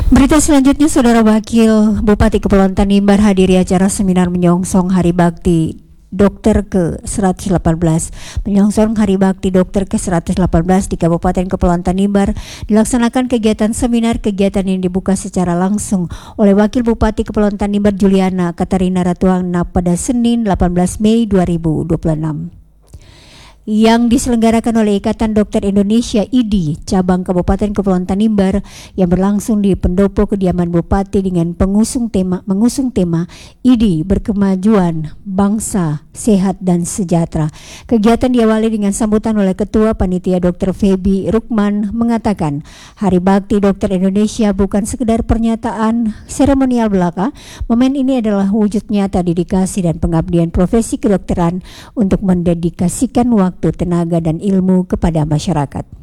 Berita selanjutnya, Saudara Wakil Bupati Kepulauan Tanimbar hadiri acara seminar menyongsong Hari Bakti Dokter ke-118. Menyongsong Hari Bakti Dokter ke-118 di Kabupaten Kepulauan Tanimbar dilaksanakan kegiatan yang dibuka secara langsung oleh Wakil Bupati Kepulauan Tanimbar Juliana Katarina Ratuangna pada Senin 18 Mei 2026. Yang diselenggarakan oleh Ikatan Dokter Indonesia IDI Cabang Kabupaten Kepulauan Tanimbar yang berlangsung di pendopo kediaman Bupati dengan mengusung tema IDI Berkemajuan Bangsa Sehat dan Sejahtera. Kegiatan diawali dengan sambutan oleh Ketua Panitia Dr. Febi Rukman mengatakan Hari Bakti Dokter Indonesia bukan sekedar pernyataan seremonial belaka. Momen ini adalah wujud nyata dedikasi dan pengabdian profesi kedokteran untuk mendedikasikan waktu, tenaga, dan ilmu kepada masyarakat.